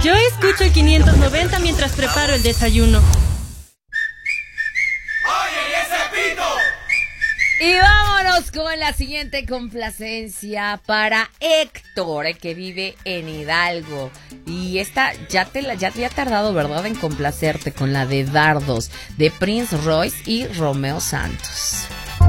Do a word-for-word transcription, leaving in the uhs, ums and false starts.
Yo escucho el quinientos noventa mientras preparo el desayuno. Y vámonos con la siguiente complacencia para Héctor, que vive en Hidalgo. Y esta ya te la, ya te ha tardado, ¿verdad?, en complacerte con la de Dardos, de Prince Royce y Romeo Santos.